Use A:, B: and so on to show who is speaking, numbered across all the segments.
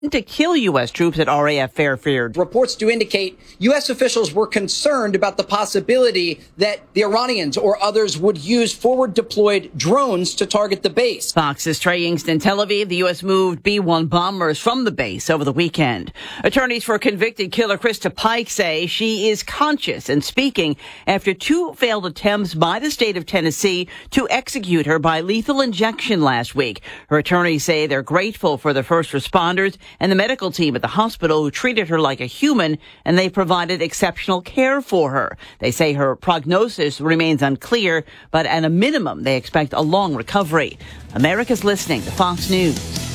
A: to kill U.S. troops at RAF Fairfield.
B: Reports do indicate U.S. officials were concerned about the possibility that the Iranians or others would use forward-deployed drones to target the base.
A: Fox's Trey Yingst in Tel Aviv. The U.S. moved B-1 bombers from the base over the weekend. Attorneys for convicted killer Krista Pike say she is conscious and speaking after 2 failed attempts by the state of Tennessee to execute her by lethal injection last week. Her attorneys say they're grateful for the first responders and the medical team at the hospital who treated her like a human, and they provided exceptional care for her. They say her prognosis remains unclear, but at a minimum, they expect a long recovery. America's listening to Fox News.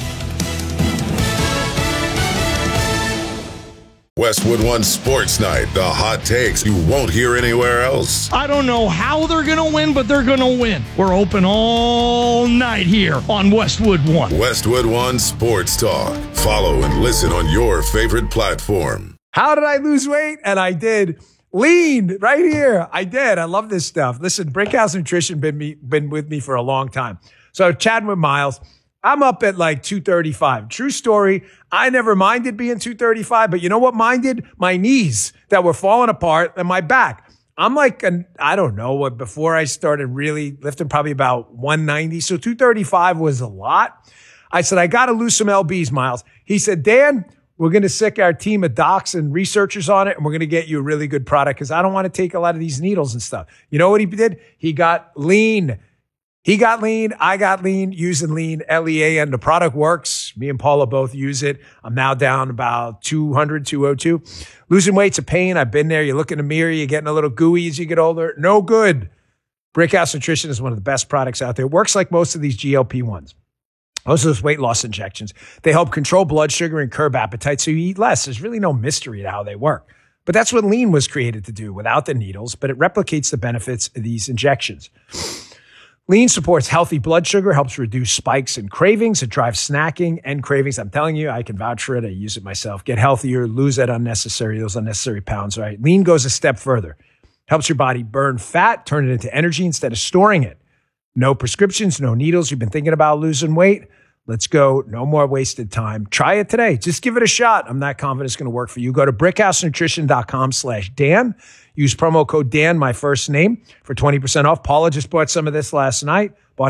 C: Westwood One Sports Night, the hot takes you won't hear anywhere else.
D: I don't know how they're going to win, but they're going to win. We're open all night here on Westwood One.
C: Westwood One Sports Talk. Follow and listen on your favorite platform.
E: How did I lose weight? And I did. Lean right here. I did. I love this stuff. Listen, Brickhouse Nutrition been with me for a long time. So chatting with Miles, I'm up at like 235. True story. I never minded being 235, but you know what minded? My knees that were falling apart and my back. I'm like, I don't know what, before I started really lifting, probably about 190. So 235 was a lot. I said, I got to lose some LBs, Miles. He said, Dan, we're going to sick our team of docs and researchers on it, and we're going to get you a really good product because I don't want to take a lot of these needles and stuff. You know what he did? He got lean. He got lean. I got lean using lean, LEAN. The product works. Me and Paula both use it. I'm now down about 200, 202. Losing weight's a pain. I've been there. You look in the mirror, you're getting a little gooey as you get older. No good. Brickhouse Nutrition is one of the best products out there. It works like most of these GLP-1s. Most of those weight loss injections. They help control blood sugar and curb appetite so you eat less. There's really no mystery to how they work. But that's what lean was created to do without the needles, but it replicates the benefits of these injections. Lean supports healthy blood sugar, helps reduce spikes and cravings. It drives snacking and cravings. I'm telling you, I can vouch for it. I use it myself. Get healthier, lose those unnecessary pounds, right? Lean goes a step further. Helps your body burn fat, turn it into energy instead of storing it. No prescriptions, no needles. You've been thinking about losing weight? Let's go. No more wasted time. Try it today. Just give it a shot. I'm not confident it's going to work for you. Go to brickhousenutrition.com/Dan. Use promo code Dan, my first name, for 20% off. Paula just bought some of this last night.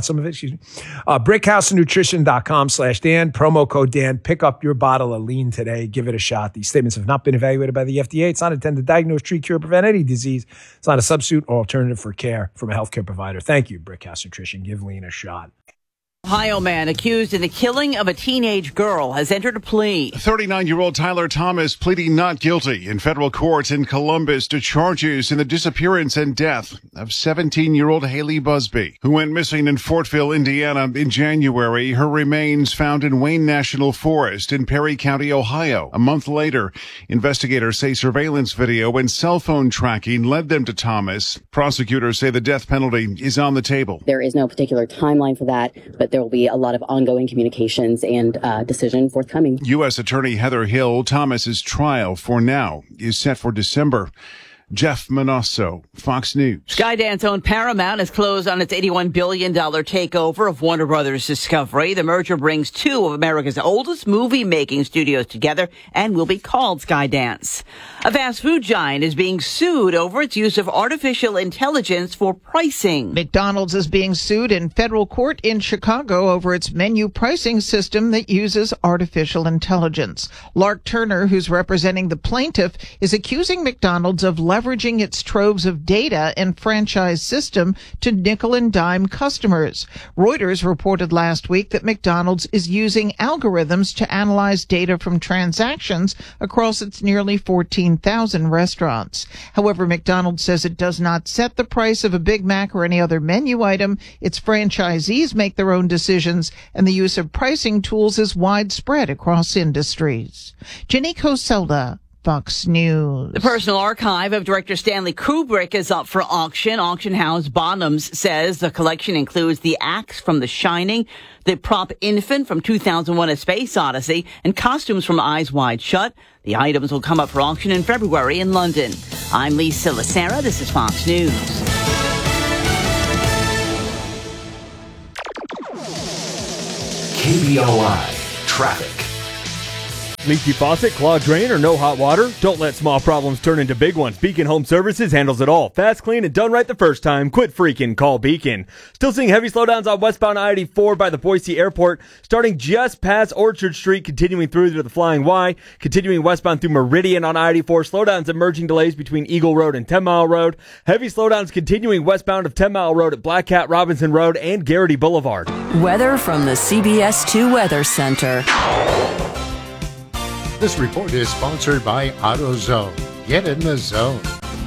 E: Brickhousenutrition.com/Dan. Promo code Dan. Pick up your bottle of lean today. Give it a shot. These statements have not been evaluated by the FDA. It's not intended to diagnose, treat, cure, prevent any disease. It's not a substitute or alternative for care from a healthcare provider. Thank you, Brickhouse Nutrition. Give lean a shot.
A: Ohio man accused in the killing of a teenage girl has entered a plea.
F: 39-year-old Tyler Thomas pleading not guilty in federal court in Columbus to charges in the disappearance and death of 17-year-old Haley Busby, who went missing in Fortville, Indiana in January. Her remains found in Wayne National Forest in Perry County, Ohio. A month later, investigators say surveillance video and cell phone tracking led them to Thomas. Prosecutors say the death penalty is on the table.
G: There is no particular timeline for that, but there will be a lot of ongoing communications and decision forthcoming.
F: U.S. Attorney Heather Hill, Thomas's trial for now is set for December. Jeff Manasso, Fox News.
A: Skydance owned Paramount has closed on its $81 billion takeover of Warner Brothers Discovery. The merger brings 2 of America's oldest movie-making studios together and will be called Skydance. A fast food giant is being sued over its use of artificial intelligence for pricing.
H: McDonald's is being sued in federal court in Chicago over its menu pricing system that uses artificial intelligence. Lark Turner, who's representing the plaintiff, is accusing McDonald's of leveraging its troves of data and franchise system to nickel and dime customers. Reuters reported last week that McDonald's is using algorithms to analyze data from transactions across its nearly 14,000 restaurants. However, McDonald's says it does not set the price of a Big Mac or any other menu item. Its franchisees make their own decisions, and the use of pricing tools is widespread across industries. Jenny Coselda, Fox News.
A: The personal archive of director Stanley Kubrick is up for auction. Auction house Bonhams says the collection includes the axe from The Shining, the prop infant from 2001: A Space Odyssey, and costumes from Eyes Wide Shut. The items will come up for auction in February in London. I'm Lisa Lacera. This is Fox News.
I: KBOI Traffic. Leaky faucet, clogged drain, or no hot water? Don't let small problems turn into big ones. Beacon Home Services handles it all. Fast, clean, and done right the first time. Quit freaking. Call Beacon. Still seeing heavy slowdowns on westbound I-84 by the Boise Airport, starting just past Orchard Street, continuing through to the Flying Y, continuing westbound through Meridian on I-84. Slowdowns and merging delays between Eagle Road and 10 Mile Road. Heavy slowdowns continuing westbound of 10 Mile Road at Black Cat Robinson Road and Garrity Boulevard.
J: Weather from the CBS 2 Weather Center.
K: This report is sponsored by AutoZone. Get in the zone.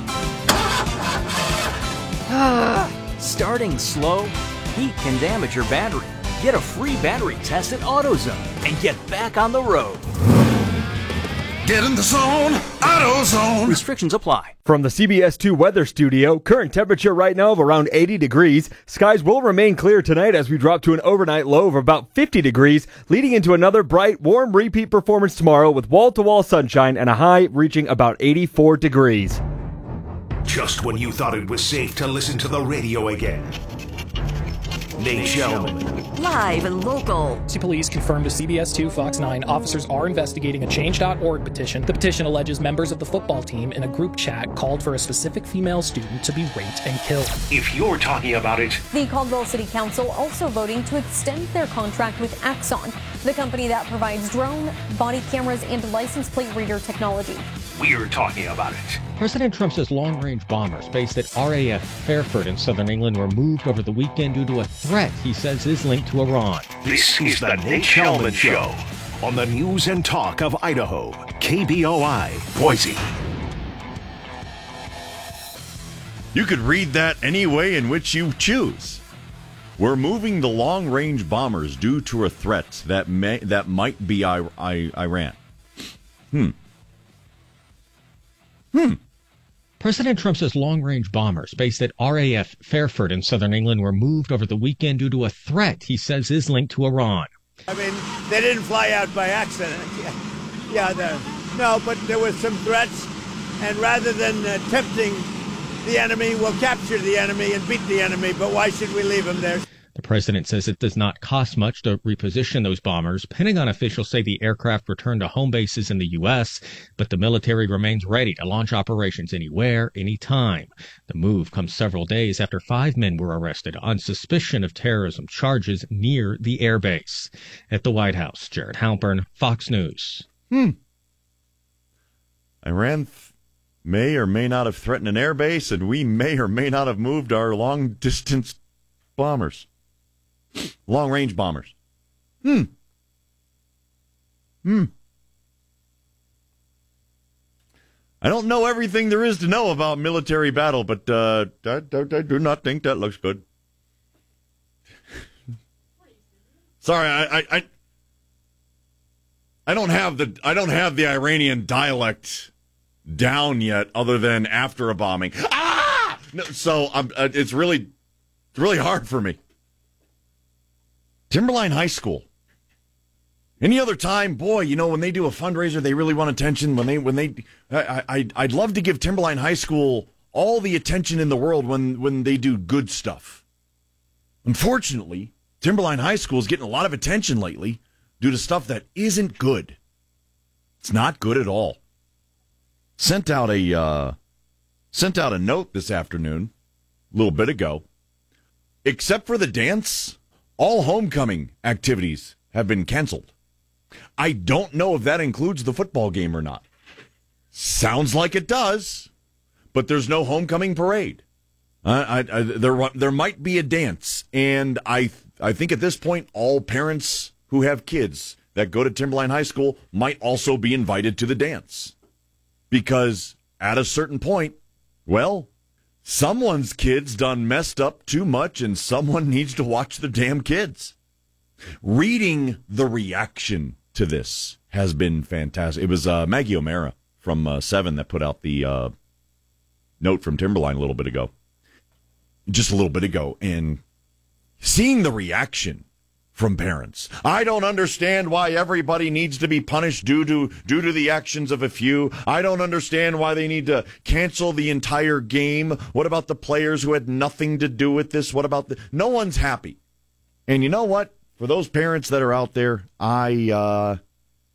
L: Starting slow? Heat can damage your battery. Get a free battery test at AutoZone and get back on the road.
M: Get in the zone, AutoZone.
L: Restrictions apply.
I: From the CBS 2 Weather Studio, current temperature right now of around 80 degrees. Skies will remain clear tonight as we drop to an overnight low of about 50 degrees, leading into another bright, warm repeat performance tomorrow with wall-to-wall sunshine and a high reaching about 84 degrees.
M: Just when you thought it was safe to listen to the radio again. Nate Shelman.
J: Live and local.
N: Police confirmed to CBS 2 Fox 9 officers are investigating a Change.org petition. The petition alleges members of the football team in a group chat called for a specific female student to be raped and killed.
M: If you're talking about it.
O: The Caldwell City Council also voting to extend their contract with Axon, the company that provides drone, body cameras, and license plate reader technology.
M: We're talking about it.
P: President Trump says long-range bombers based at RAF Fairford in southern England were moved over the weekend due to a threat he says is linked to Iran.
M: This is the Nate Shelman Show on the News and Talk of Idaho, KBOI, Boise.
Q: You could read that any way in which you choose. We're moving the long-range bombers due to a threat that might be Iran.
P: President Trump says long-range bombers based at RAF Fairford in southern England were moved over the weekend due to a threat he says is linked to Iran.
R: I mean, they didn't fly out by accident. No, but there were some threats, and rather than tempting the enemy, we'll capture the enemy and beat the enemy, but why should we leave them there?
P: The president says it does not cost much to reposition those bombers. Pentagon officials say the aircraft return to home bases in the U.S., but the military remains ready to launch operations anywhere, anytime. The move comes several days after 5 men were arrested on suspicion of terrorism charges near the airbase. At the White House, Jared Halpern, Fox News.
Q: Iran may or may not have threatened an airbase, and we may or may not have moved our long-distance bombers. Long-range bombers. I don't know everything there is to know about military battle, but I do not think that looks good. Sorry, I don't have the Iranian dialect down yet, other than after a bombing. No, so it's really hard for me. Timberline High School. Any other time, boy, when they do a fundraiser, they really want attention. I'd love to give Timberline High School all the attention in the world when they do good stuff. Unfortunately, Timberline High School is getting a lot of attention lately due to stuff that isn't good. It's not good at all. Sent out a note this afternoon, a little bit ago. Except for the dance, all homecoming activities have been canceled. I don't know if that includes the football game or not. Sounds like it does, but there's no homecoming parade. There might be a dance, and I think at this point, all parents who have kids that go to Timberline High School might also be invited to the dance. Because at a certain point, well, someone's kids done messed up too much, and someone needs to watch the damn kids. Reading the reaction to this has been fantastic. It was Maggie O'Mara from 7 that put out the note from Timberline a little bit ago. Just a little bit ago. And seeing the reaction from parents. I don't understand why everybody needs to be punished due to the actions of a few. I don't understand why they need to cancel the entire game. What about the players who had nothing to do with this? What about no one's happy. And you know what? For those parents that are out there, I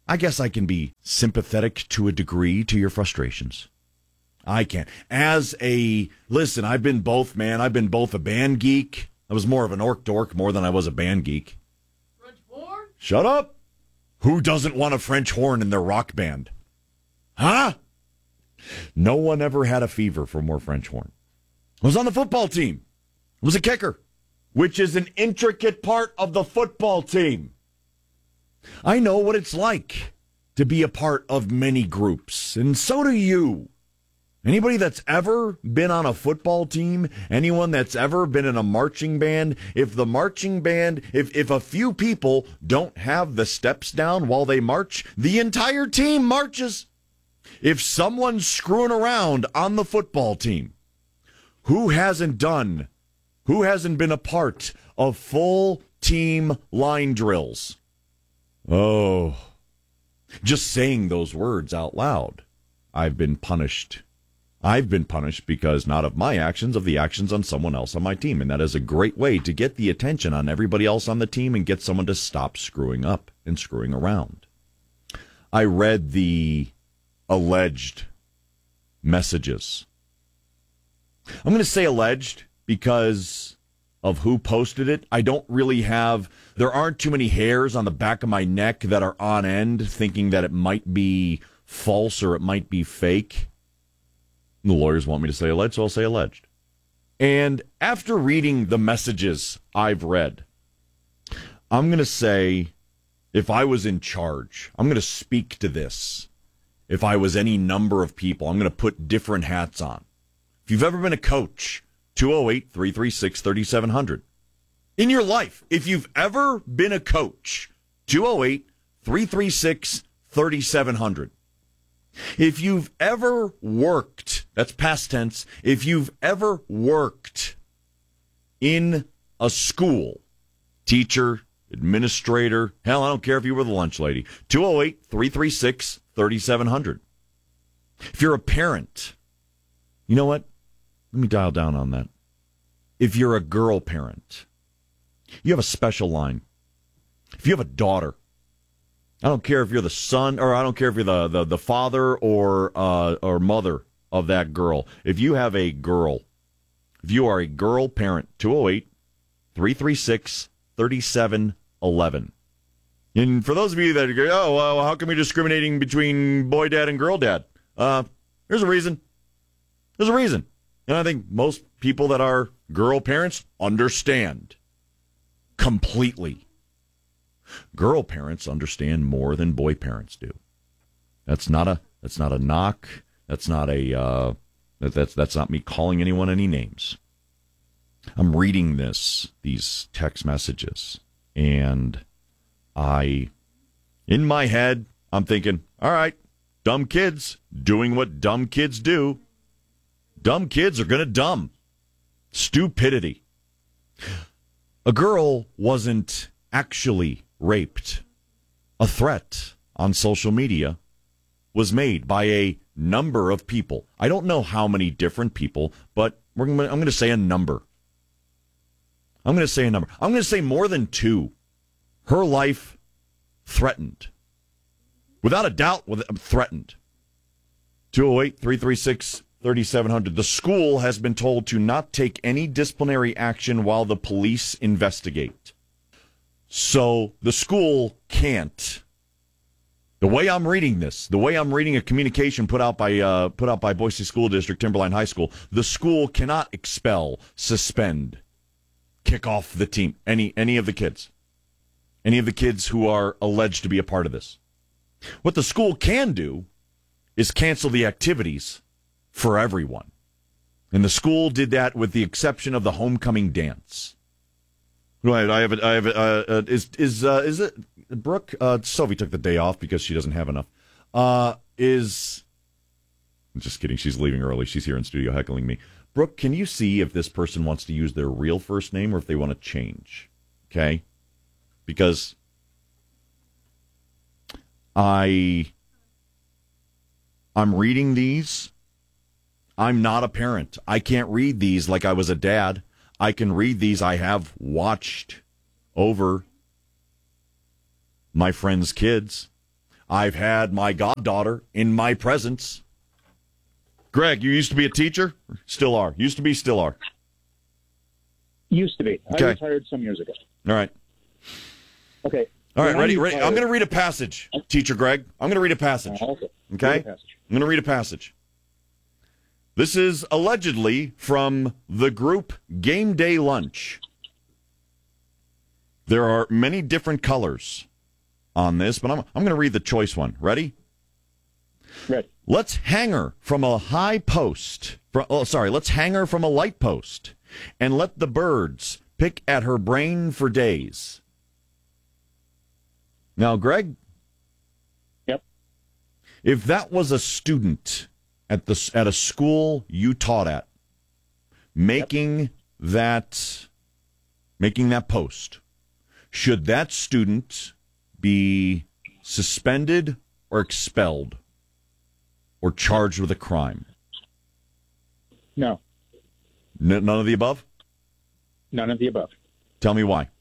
Q: I guess I can be sympathetic to a degree to your frustrations. I can. Listen, I've been both, man. I've been both a band geek. I was more of an orc dork more than I was a band geek. French horn? Shut up. Who doesn't want a French horn in their rock band? Huh? No one ever had a fever for more French horn. I was on the football team. I was a kicker, which is an intricate part of the football team. I know what it's like to be a part of many groups, and so do you. Anybody that's ever been on a football team, anyone that's ever been in a marching band, if a few people don't have the steps down while they march, the entire team marches. If someone's screwing around on the football team, who hasn't been a part of full team line drills? Oh, just saying those words out loud, I've been punished. I've been punished because not of my actions, of the actions on someone else on my team. And that is a great way to get the attention on everybody else on the team and get someone to stop screwing up and screwing around. I read the alleged messages. I'm going to say alleged because of who posted it. There aren't too many hairs on the back of my neck that are on end thinking that it might be false or it might be fake. The lawyers want me to say alleged, so I'll say alleged. And after reading the messages I've read, I'm going to say, if I was in charge, I'm going to speak to this. If I was any number of people, I'm going to put different hats on. If you've ever been a coach, 208-336-3700. In your life, if you've ever been a coach, 208-336-3700. If you've ever worked, that's past tense, if you've ever worked in a school, teacher, administrator, hell, I don't care if you were the lunch lady, 208-336-3700. If you're a parent, you know what? Let me dial down on that. If you're a girl parent, you have a special line. If you have a daughter, I don't care if you're the son, or I don't care if you're the father or mother of that girl. If you have a girl, if you are a girl parent, 208-336-3711. And for those of you that go, oh, well, how come you're discriminating between boy dad and girl dad? There's a reason. There's a reason. And I think most people that are girl parents understand completely. Girl parents understand more than boy parents do. That's not a knock. That's not that's not me calling anyone any names. I'm reading these text messages, and in my head, I'm thinking, all right, dumb kids doing what dumb kids do. Dumb kids are going to dumb. Stupidity. A girl wasn't actually raped. A threat on social media was made by a number of people. I don't know how many different people, but I'm going to say a number. I'm going to say more than two. Her life threatened. Without a doubt, threatened. 208-336-3700. The school has been told to not take any disciplinary action while the police investigate. So the school can't. The way I'm reading this, the way I'm reading a communication put out by Boise School District, Timberline High School, the school cannot expel, suspend, kick off the team, any of the kids who are alleged to be a part of this. What the school can do is cancel the activities for everyone. And the school did that with the exception of the homecoming dance. Right, is it Brooke? Sophie took the day off because she doesn't have enough. I'm just kidding. She's leaving early. She's here in studio heckling me. Brooke, can you see if this person wants to use their real first name or if they want to change? Okay? Because I'm reading these. I'm not a parent. I can't read these like I was a dad. I can read these. I have watched over my friends' kids. I've had my goddaughter in my presence. Greg, you used to be a teacher? Still are. Used to be, still are.
S: Used to be.
Q: Okay.
S: I retired some years ago.
Q: All right.
S: Okay.
Q: All right, ready? I'm going to read a passage, Teacher Greg. I'm going to read a passage.
S: Okay.
Q: Okay? I'm going to read a passage. This is allegedly from the group Game Day Lunch. There are many different colors on this, but I'm going to read the choice one. Ready?
S: Ready.
Q: Let's hang her from a high post. Let's hang her from a light post and let the birds pick at her brain for days. Now, Greg?
S: Yep.
Q: If that was a student at a school you taught at, making that post, should that student be suspended or expelled or charged with a crime?
S: No.
Q: None of the above?
S: None of the above.
Q: Tell me why.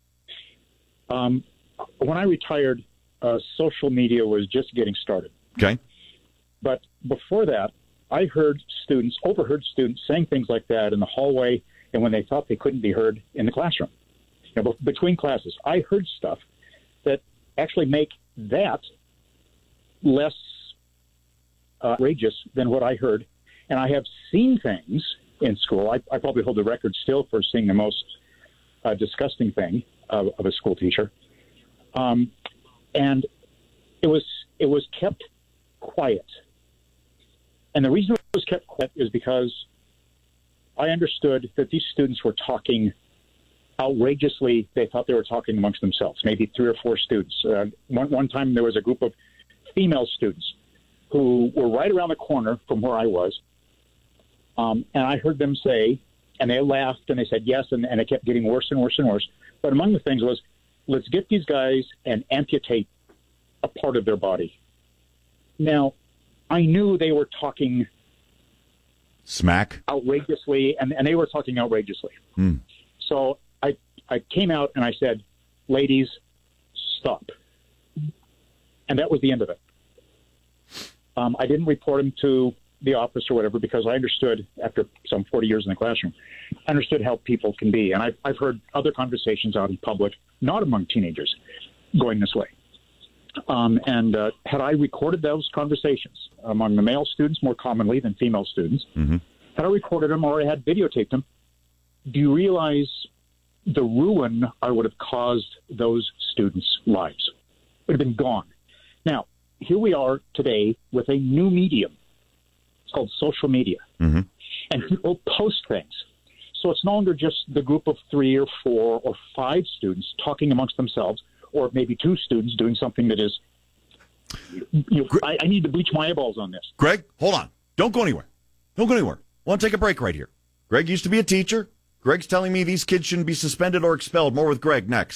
S: When I retired, social media was just getting started.
Q: Okay.
S: But before that, I overheard students saying things like that in the hallway and when they thought they couldn't be heard in the classroom. Between classes, I heard stuff that actually make that less outrageous than what I heard. And I have seen things in school. I probably hold the record still for seeing the most disgusting thing of a school teacher. And it was kept quiet. And the reason it was kept quiet is because I understood that these students were talking outrageously. They thought they were talking amongst themselves, maybe 3 or 4 students. One time there was a group of female students who were right around the corner from where I was. And I heard them say, and they laughed and they said yes, and it kept getting worse and worse and worse. But among the things was, let's get these guys and amputate a part of their body. Now, I knew they were talking
Q: smack
S: outrageously, and they were talking outrageously. So I came out and I said, ladies, stop. And that was the end of it. I didn't report him to the office or whatever because I understood, after some 40 years in the classroom, I understood how people can be. And I've heard other conversations out in public, not among teenagers, going this way. And had I recorded those conversations among the male students more commonly than female students, had I recorded them or I had videotaped them, do you realize the ruin I would have caused those students' lives? It would have been gone. Now, here we are today with a new medium. It's called social media. And people post things. So it's no longer just the group of 3 or 4 or 5 students talking amongst themselves, or maybe 2 students doing something that is, I need to bleach my eyeballs on this.
Q: Greg, hold on. Don't go anywhere. Don't go anywhere. I want to take a break right here. Greg used to be a teacher. Greg's telling me these kids shouldn't be suspended or expelled. More with Greg next.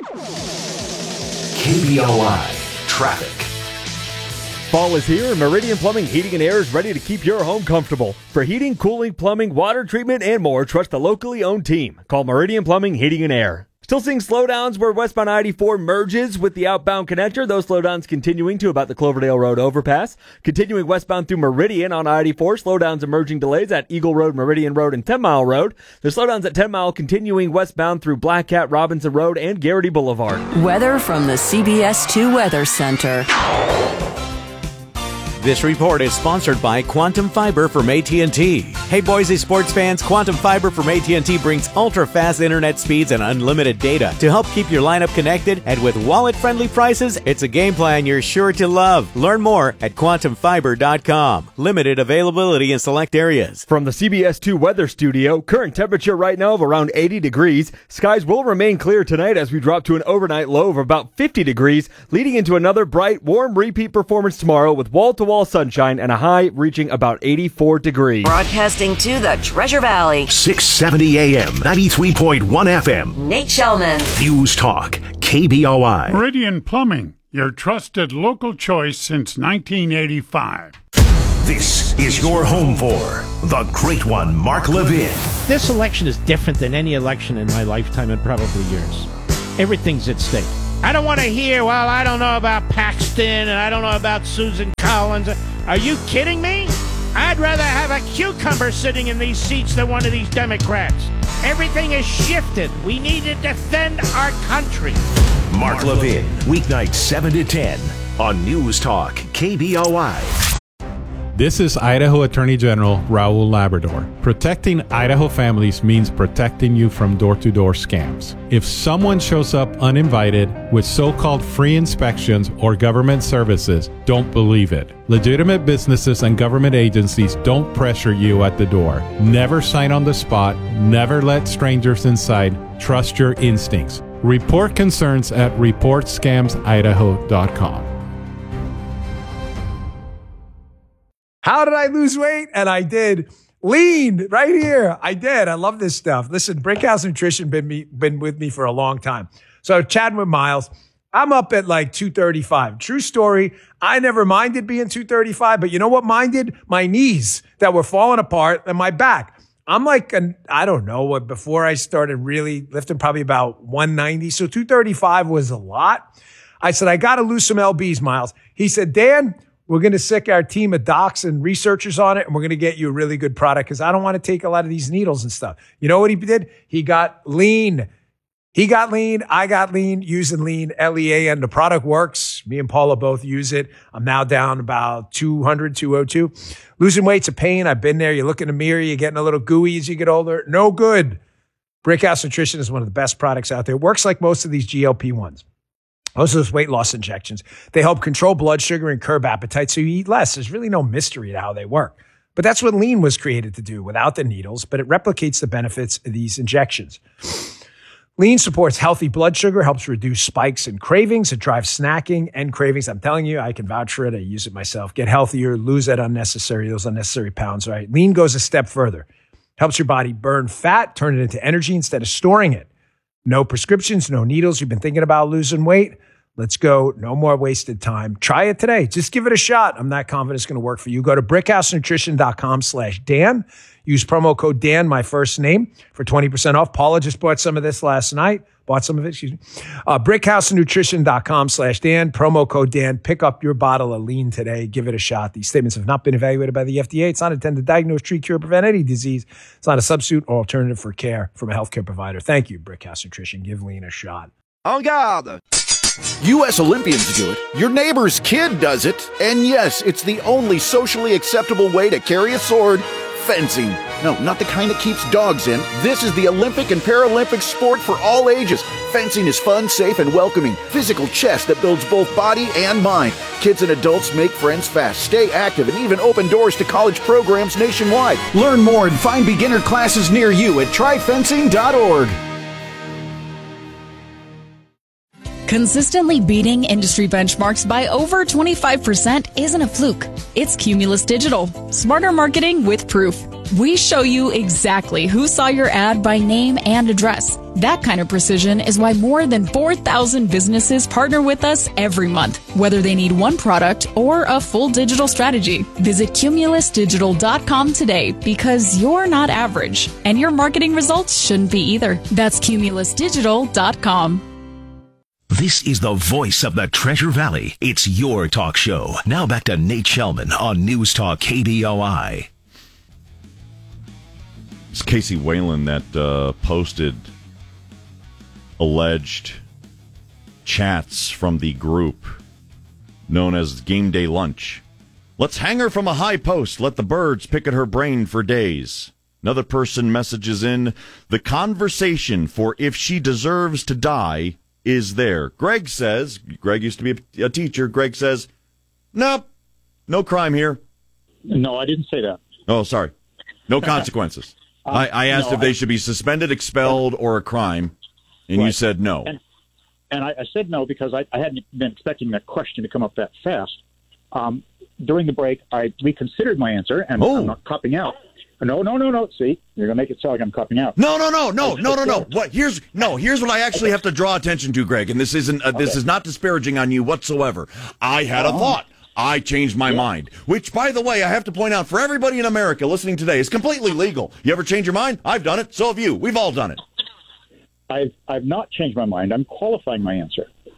M: KBOI Traffic.
I: Fall is here, and Meridian Plumbing, Heating, and Air is ready to keep your home comfortable. For heating, cooling, plumbing, water treatment, and more, trust the locally owned team. Call Meridian Plumbing, Heating, and Air. Still seeing slowdowns where westbound I-84 merges with the outbound connector. Those slowdowns continuing to about the Cloverdale Road overpass. Continuing westbound through Meridian on I-84. Slowdowns emerging delays at Eagle Road, Meridian Road, and 10 Mile Road. There's slowdowns at 10 Mile continuing westbound through Black Cat, Robinson Road, and Garrity Boulevard.
J: Weather from the CBS 2 Weather Center.
T: This report is sponsored by Quantum Fiber from AT&T. Hey Boise sports fans, Quantum Fiber from AT&T brings ultra-fast internet speeds and unlimited data to help keep your lineup connected, and with wallet-friendly prices, it's a game plan you're sure to love. Learn more at quantumfiber.com. Limited availability in select areas.
I: From the CBS 2 Weather Studio, current temperature right now of around 80 degrees. Skies will remain clear tonight as we drop to an overnight low of about 50 degrees, leading into another bright, warm repeat performance tomorrow with wall-to-wall sunshine and a high reaching about 84 degrees.
J: Broadcasting to the Treasure Valley.
M: 670 AM, 93.1 FM.
J: Nate Shellman.
M: News Talk, KBOI.
U: Meridian Plumbing, your trusted local choice since 1985.
M: This is your home for the great one, Mark Levin.
V: This election is different than any election in my lifetime and probably yours. Everything's at stake.
B: I don't want to hear, well, I don't know about Paxton and I don't know about Susan Collins. Are you kidding me? I'd rather have a cucumber sitting in these seats than one of these Democrats. Everything is shifted. We need to defend our country.
M: Mark Levin, weeknights 7 to 10 on News Talk KBOI.
V: This is Idaho Attorney General Raul Labrador. Protecting Idaho families means protecting you from door-to-door scams. If someone shows up uninvited with so-called free inspections or government services, don't believe it. Legitimate businesses and government agencies don't pressure you at the door. Never sign on the spot. Never let strangers inside. Trust your instincts. Report concerns at reportscamsidaho.com.
E: How did I lose weight? And I did. Lean right here. I did. I love this stuff. Listen, Brickhouse Nutrition been with me for a long time. So chatting with Miles, I'm up at like 235. True story. I never minded being 235, but you know what minded? My knees that were falling apart and my back. I'm like, I don't know what, before I started really lifting, probably about 190. So 235 was a lot. I said, I got to lose some lbs, Miles. He said, Dan, we're going to sick our team of docs and researchers on it, and we're going to get you a really good product because I don't want to take a lot of these needles and stuff. You know what he did? He got lean. He got lean. I got lean, using lean, L-E-A-N. The product works. Me and Paula both use it. I'm now down about 200, 202. Losing weight's a pain. I've been there. You look in the mirror, you're getting a little gooey as you get older. No good. Brickhouse Nutrition is one of the best products out there. It works like most of these GLP-1s. Most of those weight loss injections, they help control blood sugar and curb appetite so you eat less. There's really no mystery to how they work. But that's what lean was created to do without the needles, but it replicates the benefits of these injections. Lean supports healthy blood sugar, helps reduce spikes and cravings. It drives snacking and cravings. I'm telling you, I can vouch for it. I use it myself. Get healthier, lose those unnecessary pounds, right? Lean goes a step further. Helps your body burn fat, turn it into energy instead of storing it. No prescriptions, no needles. You've been thinking about losing weight? Let's go. No more wasted time. Try it today. Just give it a shot. I'm not confident it's going to work for you. Go to brickhousenutrition.com/Dan. Use promo code Dan, my first name, for 20% off. Paula just bought some of this last night. Brickhousenutrition.com/Dan. Promo code Dan. Pick up your bottle of lean today. Give it a shot. These statements have not been evaluated by the FDA. It's not intended to diagnose, treat, cure, prevent any disease. It's not a substitute or alternative for care from a healthcare provider. Thank you, Brickhouse Nutrition. Give lean a shot.
W: En garde! U.S. Olympians do it. Your neighbor's kid does it. And yes, it's the only socially acceptable way to carry a sword. Fencing. No, not the kind that keeps dogs in. This is the Olympic and Paralympic sport for all ages. Fencing is fun, safe, and welcoming. Physical chess that builds both body and mind. Kids and adults make friends fast, stay active, and even open doors to college programs nationwide. Learn more and find beginner classes near you at tryfencing.org.
X: Consistently beating industry benchmarks by over 25% isn't a fluke. It's Cumulus Digital. Smarter marketing with proof. We show you exactly who saw your ad by name and address. That kind of precision is why more than 4,000 businesses partner with us every month, whether they need one product or a full digital strategy. Visit cumulusdigital.com today because you're not average, and your marketing results shouldn't be either. That's cumulusdigital.com.
M: This is the voice of the Treasure Valley. It's your talk show. Now back to Nate Shellman on News Talk KBOI.
Q: It's Casey Whalen that posted alleged chats from the group known as Game Day Lunch. Let's hang her from a high post. Let the birds pick at her brain for days. Another person messages in, the conversation for if she deserves to die is there. Greg says, Greg used to be a teacher. Greg says, nope, no crime here.
S: No, I didn't say that.
Q: Oh, sorry. No consequences. I asked if they should be suspended, expelled, or a crime, and you said no.
S: And I said no because I hadn't been expecting that question to come up that fast. During the break, I reconsidered my answer, and I'm not copping out. No. See, you're gonna make it sound like I'm copping out.
Q: No. What? Here's what I actually have to draw attention to, Greg. And this isn't. This is not disparaging on you whatsoever. I had a thought. I changed my mind. Which, by the way, I have to point out for everybody in America listening today, is completely legal. You ever change your mind? I've done it. So have you. We've all done it.
S: I've not changed my mind. I'm qualifying my answer.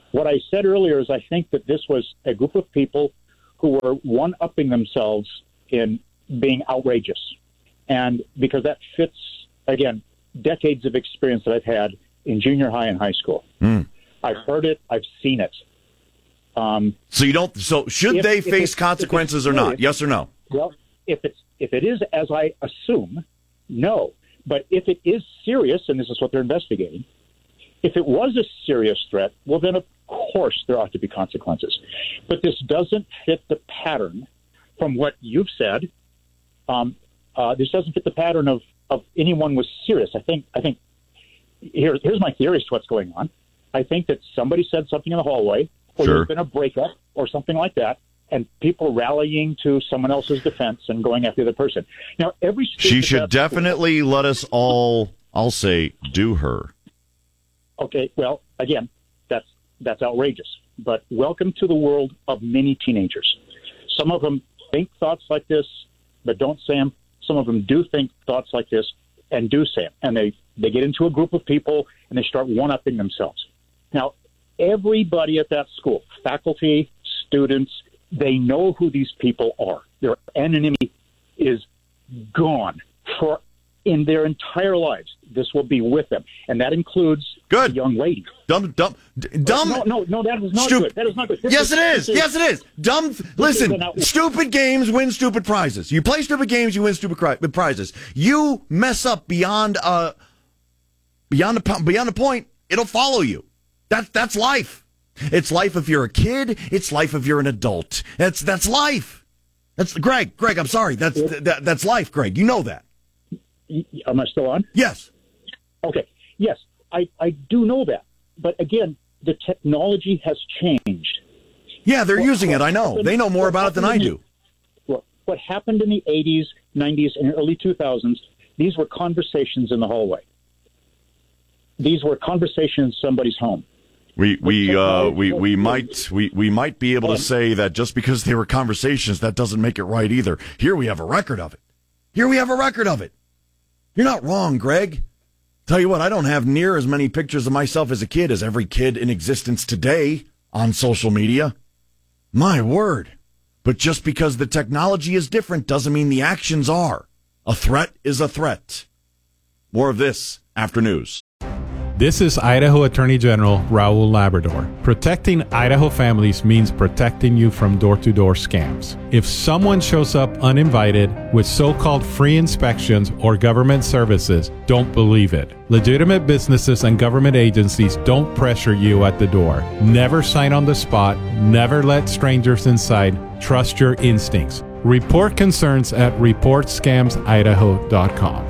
S: What I said earlier is I think that this was a group of people who were one-upping themselves in being outrageous. And because that fits, again, decades of experience that I've had in junior high and high school. I've heard it. I've seen it.
Q: So you don't. So should they face consequences or not? Yes or no?
S: Well, if it is as I assume, no. But if it is serious, and this is what they're investigating, if it was a serious threat, well, then of course there ought to be consequences. But this doesn't fit the pattern from what you've said. This doesn't fit the pattern of anyone was serious. I think here's my theory as to what's going on. I think that somebody said something in the hallway, or there's been a breakup or something like that, and people rallying to someone else's defense and going after the person. Now,
Q: she should definitely let us all, I'll say, do her.
S: Okay, well, again, that's outrageous. But welcome to the world of many teenagers. Some of them think thoughts like this, but don't say them. Some of them do think thoughts like this and do say them. And they get into a group of people and they start one-upping themselves. Now, everybody at that school, faculty, students, they know who these people are. Their anonymity is gone in their entire lives. This will be with them, and that includes the young lady.
Q: Dumb.
S: No, that is not good. That is not good.
Q: Yes, it is. Yes, it is. Dumb. Listen, stupid games win stupid prizes. You play stupid games, you win stupid prizes. You mess up beyond a point, it'll follow you. That's life. It's life if you're a kid. It's life if you're an adult. That's life. That's Greg. I'm sorry. That's life, Greg. You know that.
S: Am I still on?
Q: Yes.
S: Okay. Yes, I do know that. But again, the technology has changed.
Q: Yeah, they're using it. I know. They know more about it than I do.
S: What happened in the 80s, 90s, and early 2000s, these were conversations in the hallway. These were conversations in somebody's home.
Q: We might be able to say that just because they were conversations, that doesn't make it right either. Here we have a record of it. You're not wrong, Greg. Tell you what, I don't have near as many pictures of myself as a kid as every kid in existence today on social media. My word. But just because the technology is different doesn't mean the actions are. A threat is a threat. More of this after news.
V: This is Idaho Attorney General Raul Labrador. Protecting Idaho families means protecting you from door-to-door scams. If someone shows up uninvited with so-called free inspections or government services, don't believe it. Legitimate businesses and government agencies don't pressure you at the door. Never sign on the spot. Never let strangers inside. Trust your instincts. Report concerns at reportscamsidaho.com.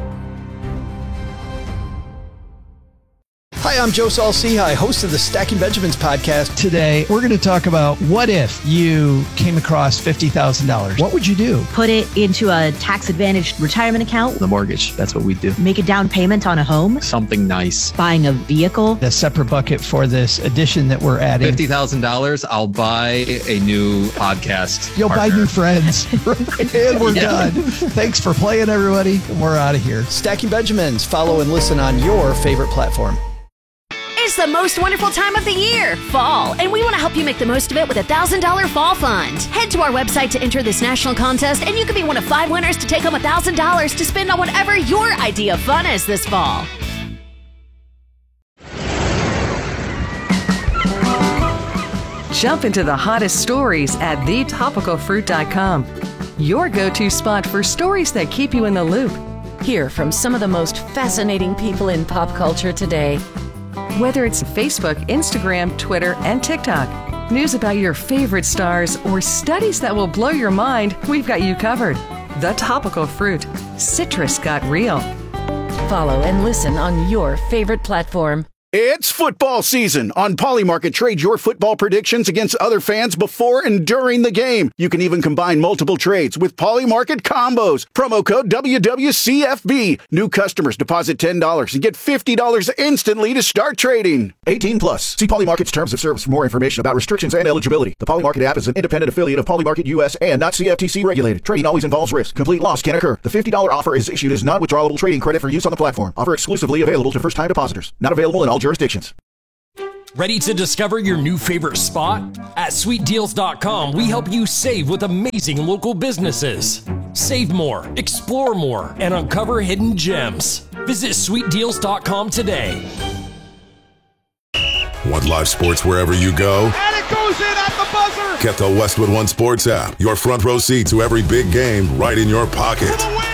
C: Hi, I'm Joe Saul-Sehy, host of the Stacking Benjamins podcast. Today, we're going to talk about what if you came across $50,000. What would you do?
D: Put it into a tax-advantaged retirement account.
C: The mortgage, that's what we do.
D: Make a down payment on a home.
C: Something nice.
D: Buying a vehicle.
C: A separate bucket for this addition that we're adding.
F: $50,000, I'll buy a new podcast
C: You'll
F: partner.
C: buy new friends. And we're done. Thanks for playing, everybody. We're out of here. Stacking Benjamins. Follow and listen on your favorite platform.
G: It's the most wonderful time of the year, fall, and we want to help you make the most of it with a $1,000 fall fund. Head to our website to enter this national contest, and you could be one of 5 winners to take home $1,000 to spend on whatever your idea of fun is this fall.
J: Jump into the hottest stories at thetopicalfruit.com. Your go-to spot for stories that keep you in the loop. Hear from some of the most fascinating people in pop culture today. Whether it's Facebook, Instagram, Twitter, and TikTok, news about your favorite stars, or studies that will blow your mind, we've got you covered. The Topical Fruit. Citrus got real. Follow and listen on your favorite platform.
W: It's football season. On Polymarket, trade your football predictions against other fans before and during the game. You can even combine multiple trades with Polymarket combos. Promo code WWCFB. New customers deposit $10 and get $50 instantly to start trading. 18 plus. See Polymarket's terms of service for more information about restrictions and eligibility. The Polymarket app is an independent affiliate of Polymarket US and not CFTC regulated. Trading always involves risk. Complete loss can occur. The $50 offer is issued as non-withdrawable trading credit for use on the platform. Offer exclusively available to first-time depositors. Not available in all jurisdictions.
A: Ready to discover your new favorite spot? At sweetdeals.com, we help you save with amazing local businesses. Save more, explore more, and uncover hidden gems. Visit sweetdeals.com today.
H: Want live sports wherever you go?
K: And it goes in at the buzzer!
H: Get the Westwood One Sports app. Your front row seat to every big game right in your pocket.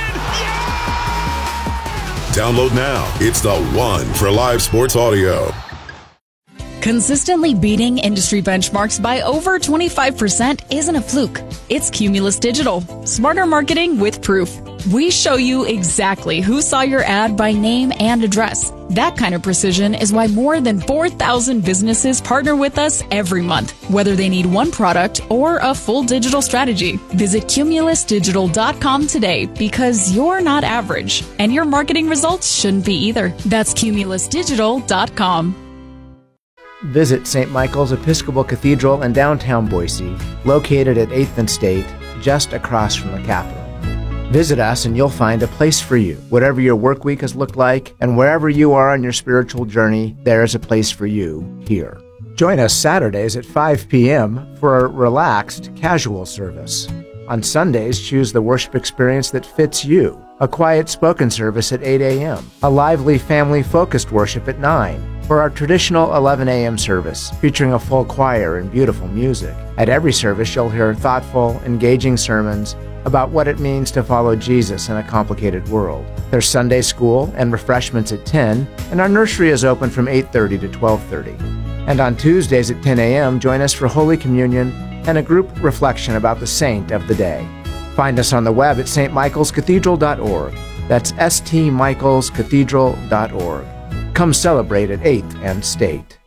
H: Download now. It's the one for live sports audio.
X: Consistently beating industry benchmarks by over 25% isn't a fluke. It's Cumulus Digital. Smarter marketing with proof. We show you exactly who saw your ad by name and address. That kind of precision is why more than 4,000 businesses partner with us every month, whether they need one product or a full digital strategy. Visit cumulusdigital.com today because you're not average, and your marketing results shouldn't be either. That's cumulusdigital.com.
L: Visit St. Michael's Episcopal Cathedral in downtown Boise, located at 8th and State, just across from the Capitol. Visit us and you'll find a place for you. Whatever your work week has looked like, and wherever you are on your spiritual journey, there is a place for you here. Join us Saturdays at 5 p.m. for a relaxed, casual service. On Sundays, choose the worship experience that fits you. A quiet spoken service at 8 a.m. A lively, family-focused worship at 9. For our traditional 11 a.m. service, featuring a full choir and beautiful music. At every service, you'll hear thoughtful, engaging sermons about what it means to follow Jesus in a complicated world. There's Sunday school and refreshments at 10, and our nursery is open from 8:30 to 12:30. And on Tuesdays at 10 a.m., join us for Holy Communion and a group reflection about the saint of the day. Find us on the web at stmichaelscathedral.org. That's stmichaelscathedral.org. Come celebrate at 8th and State.